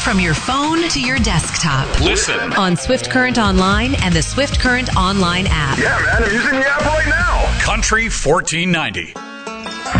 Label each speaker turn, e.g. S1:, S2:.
S1: from your phone to your desktop.
S2: Listen
S1: On Swift Current Online and the Swift Current Online app.
S2: Yeah, man, I'm using the app right now. Country 1490.